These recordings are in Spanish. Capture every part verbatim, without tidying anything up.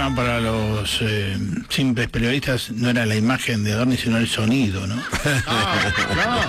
problema para los eh, simples periodistas no era la imagen de Adorni, sino el sonido, ¿no? No,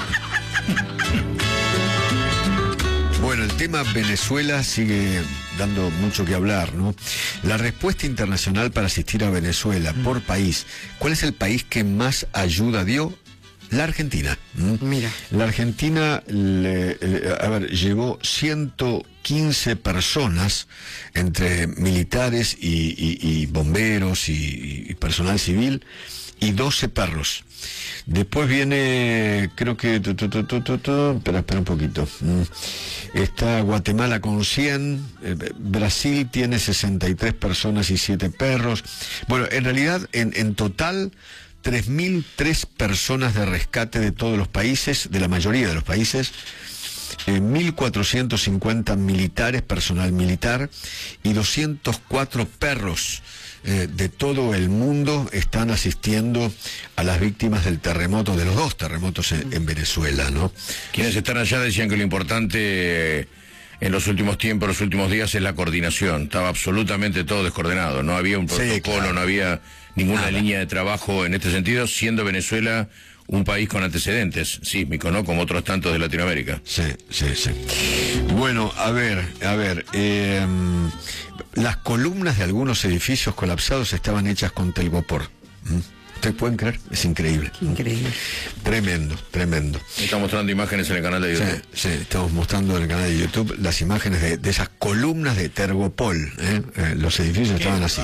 no. Bueno, el tema Venezuela sigue dando mucho que hablar, ¿no? La respuesta internacional para asistir a Venezuela por país, ¿cuál es el país que más ayuda dio? La Argentina. ¿Mm? Mira. La Argentina, le, le, a ver, llevó ciento quince personas, entre militares y, y, y bomberos y, y personal civil, y doce perros. Después viene, creo que... Tu, tu, tu, tu, tu, tu, espera, espera un poquito. Mm. Está Guatemala con cien, eh, Brasil tiene sesenta y tres personas y siete perros. Bueno, en realidad, en, en total... tres mil tres personas de rescate de todos los países, de la mayoría de los países, eh, mil cuatrocientos cincuenta militares, personal militar, y doscientos cuatro perros eh, de todo el mundo están asistiendo a las víctimas del terremoto, de los dos terremotos en, en Venezuela, ¿no? Quienes están allá decían que lo importante en los últimos tiempos, los últimos días, es la coordinación. Estaba absolutamente todo descoordinado, no había un protocolo, sí, claro. No había ninguna Nada. línea de trabajo en este sentido, siendo Venezuela un país con antecedentes sísmicos, ¿no? Como otros tantos de Latinoamérica. Sí, sí, sí. Bueno, a ver, a ver, eh, las columnas de algunos edificios colapsados estaban hechas con telgopor. ¿Mm? ¿Ustedes pueden creer? Es increíble. Increíble. Tremendo, tremendo. Está mostrando imágenes en el canal de YouTube. Sí, sí, estamos mostrando en el canal de YouTube las imágenes de, de esas columnas de tergopol. ¿eh? Eh, los edificios estaban así.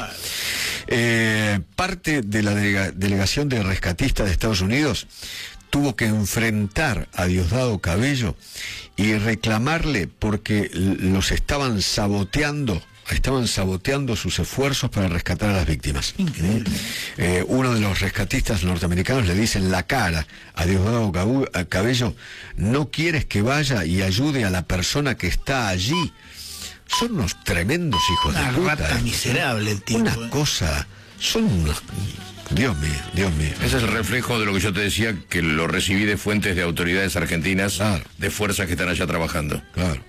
Eh, parte de la delega, delegación de rescatistas de Estados Unidos tuvo que enfrentar a Diosdado Cabello y reclamarle porque los estaban saboteando, estaban saboteando sus esfuerzos para rescatar a las víctimas. Increíble. Eh, uno de los rescatistas norteamericanos le dice en la cara a Diosdado Cabello: no quieres que vaya y ayude a la persona que está allí. Son unos tremendos hijos Una de puta. rata eh. miserable el tipo. Una eh. cosa, son unos... Dios mío, Dios mío. Ese es el reflejo de lo que yo te decía, que lo recibí de fuentes de autoridades argentinas, Claro. de fuerzas que están allá trabajando. Claro.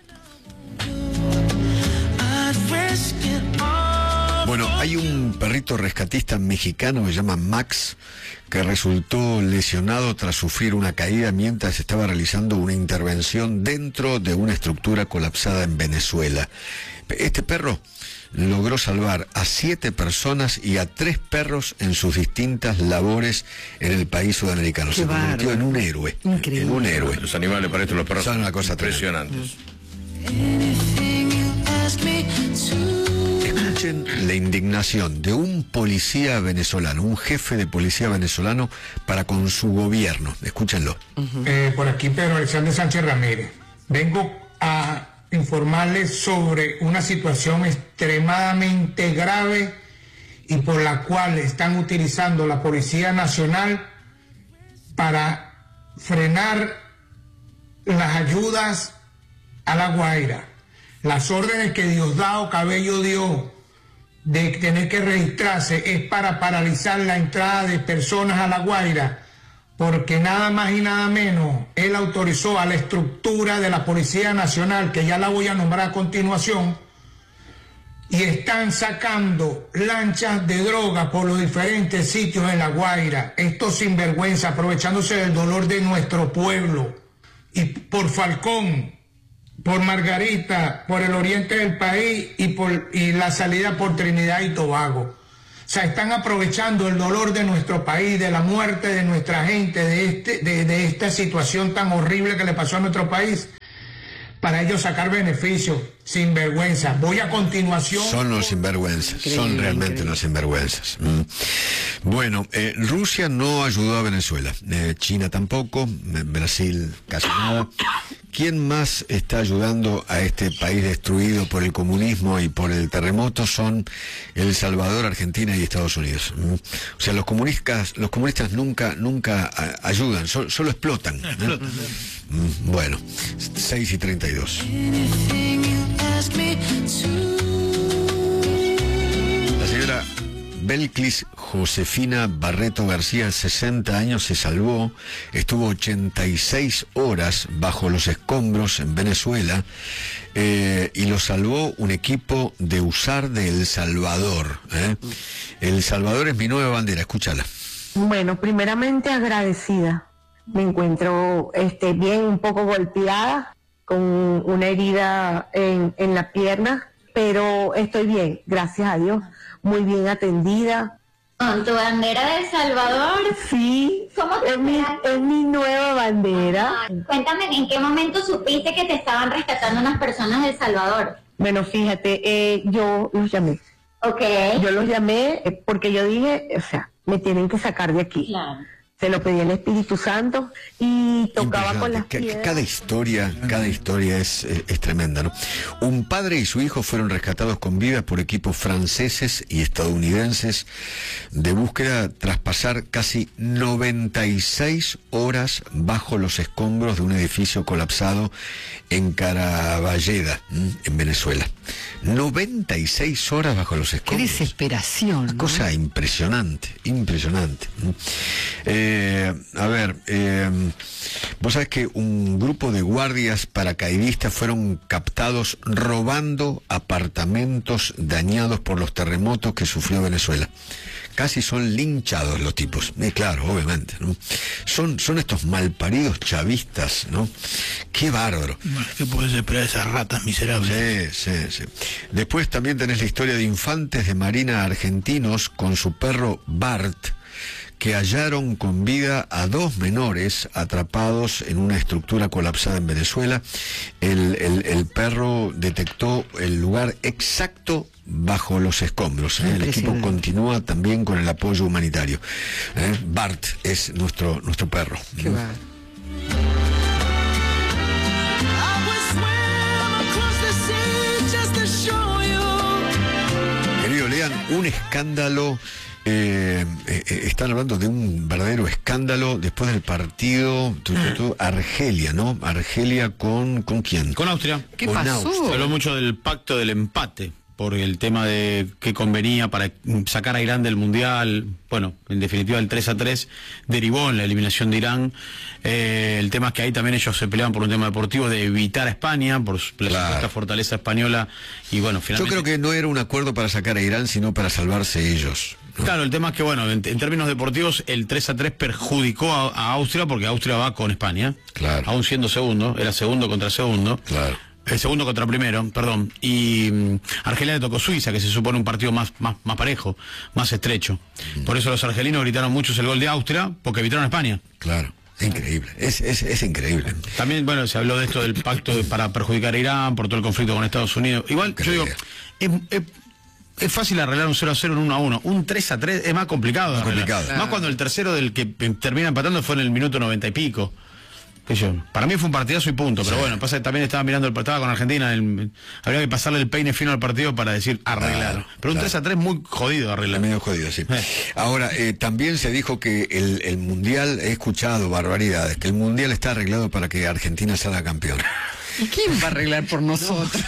Bueno, hay un perrito rescatista mexicano que se llama Max, que resultó lesionado tras sufrir una caída mientras estaba realizando una intervención dentro de una estructura colapsada en Venezuela. Este perro logró salvar a siete personas y a tres perros en sus distintas labores en el país sudamericano. Qué Se convirtió bárbaro. en un héroe. Increíble. En un héroe. Los animales para esto, los perros Son una cosa impresionantes. Escuchen la indignación de un policía venezolano, un jefe de policía venezolano para con su gobierno. Escúchenlo. Eh, por aquí Pedro Alexander Sánchez Ramírez. Vengo a informarles sobre una situación extremadamente grave y por la cual están utilizando la Policía Nacional para frenar las ayudas a La Guaira. Las órdenes que Diosdado Cabello dio de tener que registrarse es para paralizar la entrada de personas a La Guaira, porque nada más y nada menos él autorizó a la estructura de la Policía Nacional, que ya la voy a nombrar a continuación, y están sacando lanchas de droga por los diferentes sitios en La Guaira. Esto sinvergüenza, aprovechándose del dolor de nuestro pueblo. Y por Falcón, por Margarita, por el oriente del país y, por, y la salida por Trinidad y Tobago. O sea, están aprovechando el dolor de nuestro país, de la muerte de nuestra gente, de, este, de, de esta situación tan horrible que le pasó a nuestro país, para ellos sacar beneficios, sin vergüenza. Voy a continuación... Son los sinvergüenzas, Increíble, son realmente increíble. los sinvergüenzas. Mm. Bueno, eh, Rusia no ayudó a Venezuela, eh, China tampoco, eh, Brasil casi nada. ¿Quién más está ayudando a este país destruido por el comunismo y por el terremoto? Son El Salvador, Argentina y Estados Unidos. Mm. O sea, los comunistas, los comunistas nunca, nunca a, ayudan, so, solo explotan. ¿eh? Mm, bueno, seis y treinta y dos. La señora Belkis Josefina Barreto García, sesenta años, se salvó, estuvo ochenta y seis horas bajo los escombros en Venezuela. eh, y lo salvó un equipo de U S A R de El Salvador. ¿eh? El Salvador es mi nueva bandera, escúchala. Bueno, primeramente agradecida. Me encuentro este, bien, un poco golpeada, con una herida en, en la pierna, pero estoy bien, gracias a Dios, muy bien atendida. ¿Con tu bandera de El Salvador? Sí, ¿Cómo te es mi, es mi nueva bandera. Ah, cuéntame, ¿en qué momento supiste que te estaban rescatando unas personas de El Salvador? Bueno, fíjate, eh, yo los llamé. Ok. Yo los llamé eh, porque yo dije, o sea, me tienen que sacar de aquí. Claro. Se lo pedí al Espíritu Santo y tocaba con las Ca- piedras. Cada historia, cada historia es, es, es tremenda, ¿no? Un padre y su hijo fueron rescatados con vida por equipos franceses y estadounidenses de búsqueda tras pasar casi noventa y seis horas bajo los escombros de un edificio colapsado en Caraballeda, ¿m? en Venezuela. noventa y seis horas bajo los Qué escombros. desesperación. Una ¿no? cosa impresionante, impresionante. Eh, a ver, eh, vos sabés que un grupo de guardias paracaidistas fueron captados robando apartamentos dañados por los terremotos que sufrió Venezuela. Casi son linchados los tipos, eh, claro, obviamente, ¿no? Son, son estos malparidos chavistas, ¿no? Qué bárbaro. Bueno, ¿qué puedes esperar de esas ratas miserables? Sí, sí, sí. Después también tenés la historia de infantes de marina argentinos con su perro Bart, que hallaron con vida a dos menores atrapados en una estructura colapsada en Venezuela. El, el, el perro detectó el lugar exacto bajo los escombros. ¿eh? El equipo continúa también con el apoyo humanitario. ¿eh? Bart es nuestro, nuestro perro. Qué va. Querido Lean, un escándalo. Eh, eh, están hablando de un verdadero escándalo después del partido tu, tu, tu, Argelia, ¿no? Argelia con ¿con quién? Con Austria. ¿Qué Con pasó? Austria. Se habló mucho del pacto del empate, por el tema de qué convenía para sacar a Irán del Mundial. Bueno, en definitiva el tres a tres derivó en la eliminación de Irán. Eh, el tema es que ahí también ellos se peleaban por un tema deportivo de evitar a España, por su- la Claro. supuesta fortaleza española. Y bueno, Yo finalmente... creo que no era un acuerdo para sacar a Irán, sino para salvarse ellos, ¿no? Claro, el tema es que, bueno, en, en términos deportivos, el tres a tres perjudicó a, a Austria, porque Austria va con España. Claro. Aún siendo segundo, era segundo contra segundo. Claro. El segundo contra primero, perdón. Y mm, Argelia le tocó Suiza, que se supone un partido más, más, más parejo, más estrecho. Mm. Por eso los argelinos gritaron mucho el gol de Austria, porque evitaron a España. Claro. Es increíble. Es, es, es increíble. También, bueno, se habló de esto del pacto de- para perjudicar a Irán, por todo el conflicto con Estados Unidos. Igual, yo digo, es, es- es fácil arreglar un cero a cero en uno a uno. Un tres a tres es más complicado. de Más arreglar. complicado. Más cuando el tercero del que eh, termina empatando fue en el minuto noventa y pico. Qué sé yo. Para mí fue un partidazo y punto, pero Sí. bueno, pasa que también estaba mirando el estaba con Argentina, el- habría que pasarle el peine fino al partido para decir arreglar. Claro, pero un claro. tres a tres muy jodido de Es arreglar. medio jodido, sí. Eh. Ahora, eh, también se dijo que el, el Mundial, he escuchado barbaridades, que el Mundial está arreglado para que Argentina salga campeón. ¿Y quién va a arreglar por nosotros?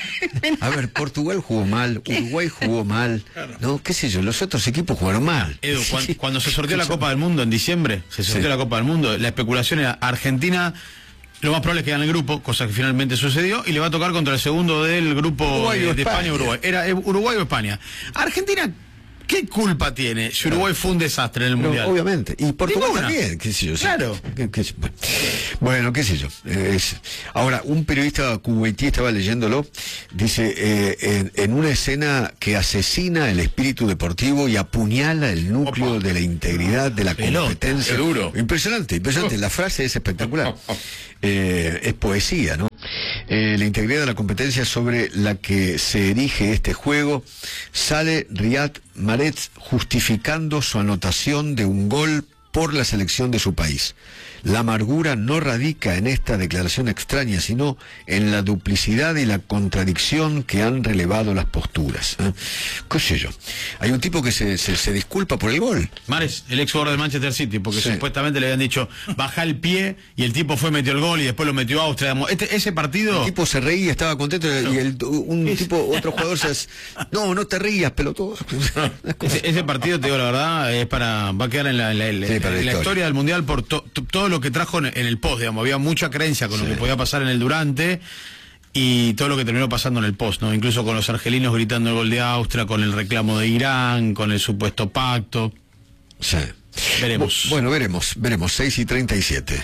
A ver, Portugal jugó mal, Uruguay jugó mal, ¿no? ¿Qué sé yo? Los otros equipos jugaron mal. Edu, cuan- Sí. cuando, se sorteó la Copa del Mundo en diciembre, se sorteó Sí. la Copa del Mundo, la especulación era Argentina, lo más probable es que gane el grupo, cosa que finalmente sucedió, y le va a tocar contra el segundo del grupo Uruguay de, o de España España. Uruguay. Era eh, Uruguay o España. Argentina, ¿qué culpa tiene si Uruguay fue un desastre en el No, Mundial? obviamente. Y Portugal Ninguna. también, qué sé yo. sí. Claro. Qué- qué sé- bueno, qué sé yo. Es- ahora, un periodista cubaití, estaba leyéndolo, dice, eh, en, en una escena que asesina el espíritu deportivo y apuñala el núcleo Opa. de la integridad de la Pelota. competencia. Qué duro. Impresionante, impresionante. La frase es espectacular. Eh, es poesía, ¿no? Eh, la integridad de la competencia sobre la que se erige este juego, sale Riyad Mahrez justificando su anotación de un gol por la selección de su país. La amargura no radica en esta declaración extraña, sino en la duplicidad y la contradicción que han relevado las posturas. ¿eh? ¿Qué sé yo? Hay un tipo que se, se, se disculpa por el gol. Mares, el ex jugador del Manchester City, porque Sí. supuestamente le habían dicho baja el pie y el tipo fue, metió el gol y después lo metió a Austria. Este, ese partido... El tipo se reía, estaba contento, y el, un tipo, otro jugador se... No, no te rías, pelotudo. Ese, ese partido, te digo la verdad, es para va a quedar en la, en la- en la- Sí, para la en la historia. historia del Mundial por to- to- todo lo que trajo en, en el post, digamos. Había mucha creencia con lo Sí. que podía pasar en el durante y todo lo que terminó pasando en el post, ¿no? Incluso con los argelinos gritando el gol de Austria, con el reclamo de Irán, con el supuesto pacto. Sí. Veremos. Bueno, veremos, veremos. seis y treinta y siete.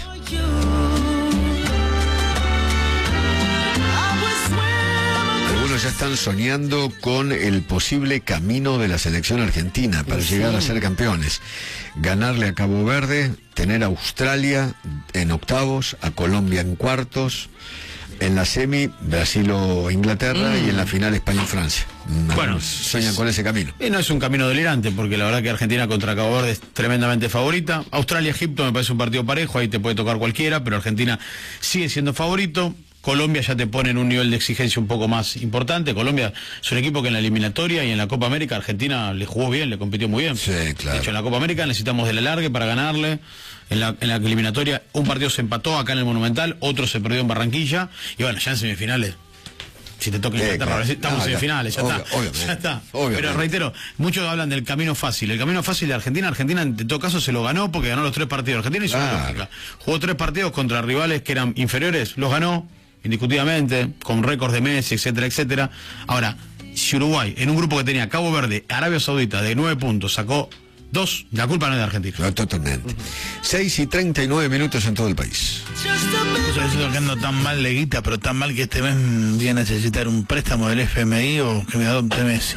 Algunos ya están soñando con el posible camino de la selección argentina para Sí. llegar a ser campeones. Ganarle a Cabo Verde, tener a Australia en octavos, a Colombia en cuartos, en la semi Brasil o Inglaterra Mm. y en la final España y Francia. Bueno, Algunos sueñan es- con ese camino. Y no es un camino delirante, porque la verdad que Argentina contra Cabo Verde es tremendamente favorita. Australia-Egipto me parece un partido parejo, ahí te puede tocar cualquiera, pero Argentina sigue siendo favorito. Colombia ya te pone en un nivel de exigencia un poco más importante. Colombia es un equipo que en la eliminatoria y en la Copa América Argentina le jugó bien, le compitió muy bien. Sí, claro. De hecho, en la Copa América necesitamos del alargue para ganarle. En la, en la eliminatoria un partido se empató acá en el Monumental, otro se perdió en Barranquilla. Y bueno, ya en semifinales, si te toca Eh, Inglaterra, claro. ahora sí, estamos No, en ya. semifinales, ya Obvio- está. obviamente. Ya está. Obviamente. Pero reitero, muchos hablan del camino fácil. El camino fácil de Argentina, Argentina en todo caso se lo ganó porque ganó los tres partidos. Argentina hizo una Claro. lógica. Jugó tres partidos contra rivales que eran inferiores, los ganó, indiscutidamente, con récords de Messi, etcétera, etcétera. Ahora, si Uruguay, en un grupo que tenía Cabo Verde, Arabia Saudita, de nueve puntos, sacó dos, la culpa no es de Argentina. No, totalmente. seis y treinta y nueve minutos en todo el país. Yo estoy tocando tan mal de guita, pero tan mal que este mes voy a necesitar un préstamo del F M I o que me adopte Messi.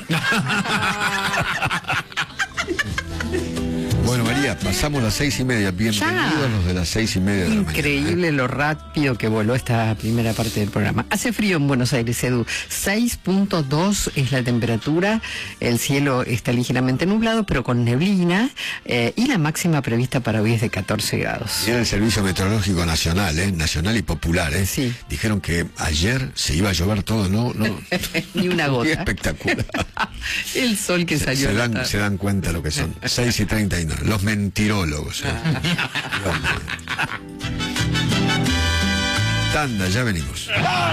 Bueno, María, pasamos las seis y media. Bienvenidos los de las seis y media de la mañana. Increíble lo rápido que voló esta primera parte del programa. Hace frío en Buenos Aires, Edu. seis punto dos es la temperatura. El cielo está ligeramente nublado, pero con neblina. Eh, y la máxima prevista para hoy es de catorce grados. Era el Servicio Meteorológico Nacional, ¿eh? Nacional y Popular, ¿eh? Sí. Dijeron que ayer se iba a llover todo, ¿no? no. Ni una Qué gota. espectacular. El sol que salió. Se a la dan, tarde. se dan cuenta lo que son. seis y treinta y nueve. Los mentirólogos. ¿eh? Dios mío. Tanda, ya venimos.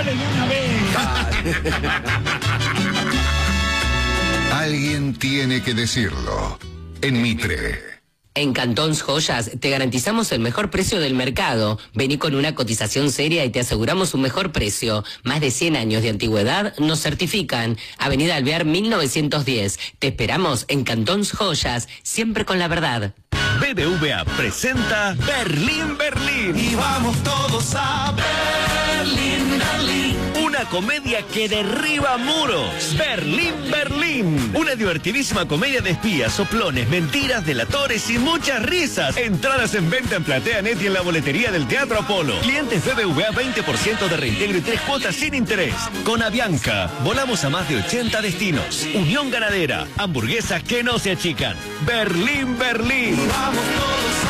Alguien tiene que decirlo. En Mitre. En Cantons Joyas te garantizamos el mejor precio del mercado. Vení con una cotización seria y te aseguramos un mejor precio. Más de cien años de antigüedad nos certifican. Avenida Alvear mil novecientos diez. Te esperamos en Cantons Joyas, siempre con la verdad. B B V A presenta Berlín, Berlín. Y vamos todos a Berlín, Berlín. Una comedia que derriba muros. Berlín, Berlín. Una divertidísima comedia de espías, soplones, mentiras, delatores y muchas risas. Entradas en venta en PlateaNet y en la boletería del Teatro Apolo. Clientes B B V A veinte por ciento de reintegro y tres cuotas sin interés. Con Avianca, volamos a más de ochenta destinos. Unión Ganadera, hamburguesas que no se achican. Berlín, Berlín. Vamos todos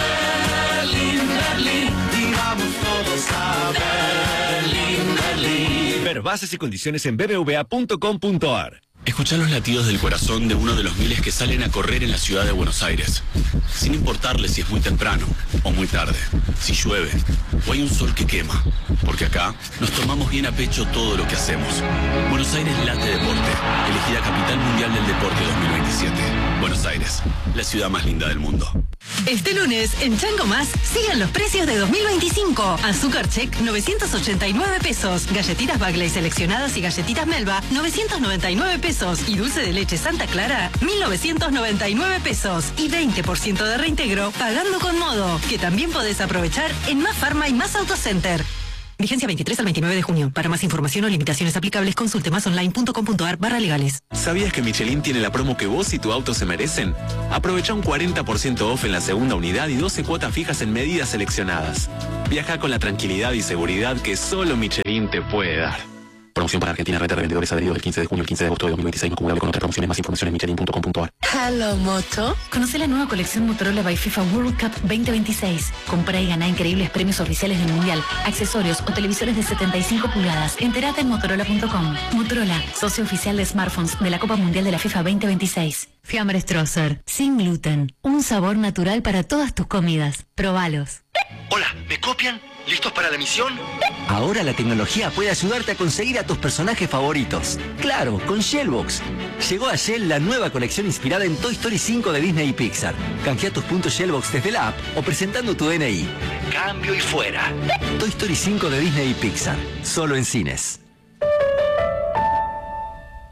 a Berlín, Berlín. Y vamos todos a Berlín, Berlín. Ver bases y condiciones en b b v a punto com punto a r. Escuchá los latidos del corazón de uno de los miles que salen a correr en la ciudad de Buenos Aires. Sin importarle si es muy temprano o muy tarde, si llueve o hay un sol que quema. Porque acá nos tomamos bien a pecho todo lo que hacemos. Buenos Aires late deporte, elegida Capital Mundial del Deporte dos mil veintisiete. Buenos Aires, la ciudad más linda del mundo. Este lunes, en Chango Más, sigan los precios de dos mil veinticinco. Azúcar Check, novecientos ochenta y nueve pesos. Galletitas Bagley seleccionadas y galletitas Melba, novecientos noventa y nueve pesos. Y dulce de leche Santa Clara, mil novecientos noventa y nueve pesos. Y veinte por ciento de reintegro pagando con Modo, que también podés aprovechar en Más Farma y Más Autocenter. Vigencia veintitrés al veintinueve de junio. Para más información o limitaciones aplicables, consulte masonline punto com punto a r barra legales. ¿Sabías que Michelin tiene la promo que vos y tu auto se merecen? Aprovecha un cuarenta por ciento off en la segunda unidad y doce cuotas fijas en medidas seleccionadas. Viaja con la tranquilidad y seguridad que solo Michelin te puede dar. Promoción para Argentina, red de revendedores adheridos del quince de junio al quince de agosto de dos mil veintiséis, no acumulable con otras promociones. Más información en michelin punto com punto a r. Hello Moto. Conoce la nueva colección Motorola by FIFA World Cup veinte veintiséis. Compra y gana increíbles premios oficiales del Mundial, accesorios o televisores de setenta y cinco pulgadas. Entérate en motorola punto com. Motorola, socio oficial de smartphones de la Copa Mundial de la FIFA veinte veintiséis. Fiambre Strosser, sin gluten. Un sabor natural para todas tus comidas. Probalos. Hola, ¿me copian? ¿Listos para la misión? Ahora la tecnología puede ayudarte a conseguir a tus personajes favoritos. Claro, con Shellbox. Llegó a Shell la nueva colección inspirada en Toy Story cinco de Disney y Pixar. Canjea tus puntos Shellbox desde la app o presentando tu D N I. Cambio y fuera. Toy Story cinco de Disney y Pixar. Solo en cines.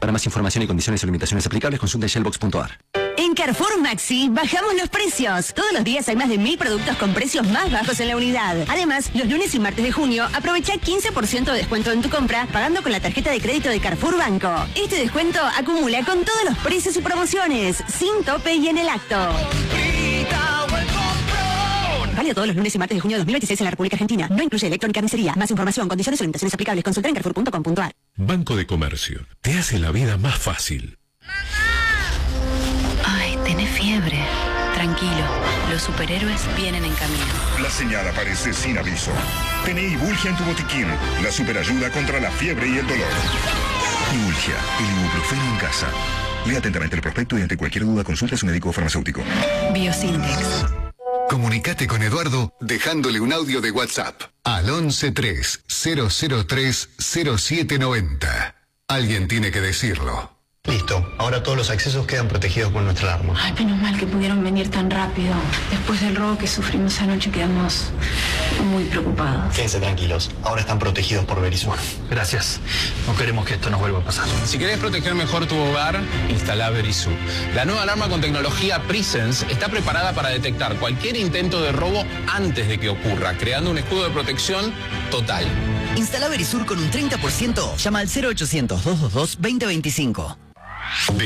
Para más información y condiciones o limitaciones aplicables, consulte shellbox punto a r. En Carrefour Maxi bajamos los precios. Todos los días hay más de mil productos con precios más bajos en la unidad. Además, los lunes y martes de junio aprovecha quince por ciento de descuento en tu compra pagando con la tarjeta de crédito de Carrefour Banco. Este descuento acumula con todos los precios y promociones, sin tope y en el acto. Válido todos los lunes y martes de junio de dos mil veintiséis en la República Argentina. No incluye electrónica y carnicería. Más información, condiciones o limitaciones aplicables. Consulta en carrefour punto com punto a r. Banco de Comercio. Te hace la vida más fácil. Ay, tenés fiebre. Tranquilo, los superhéroes vienen en camino. La señal aparece sin aviso. Tené Ibulgia en tu botiquín. La superayuda contra la fiebre y el dolor. Ibulgia, el ibuprofeno en casa. Lea atentamente el prospecto y ante cualquier duda consulte a su médico o farmacéutico. Biosintex. Comunicate con Eduardo dejándole un audio de WhatsApp al once tres cero cero tres cero siete noventa. Alguien tiene que decirlo. Listo, ahora todos los accesos quedan protegidos por nuestra alarma. Ay, menos mal que pudieron venir tan rápido. Después del robo que sufrimos anoche quedamos muy preocupados. Quédense tranquilos, ahora están protegidos por Verisur. Gracias, no queremos que esto nos vuelva a pasar. Si querés proteger mejor tu hogar, instala Verisur. La nueva alarma con tecnología Presence está preparada para detectar cualquier intento de robo antes de que ocurra, creando un escudo de protección total. Instala Verisur con un treinta por ciento. Llama al cero ochocientos, doscientos veintidós, veinte veinticinco.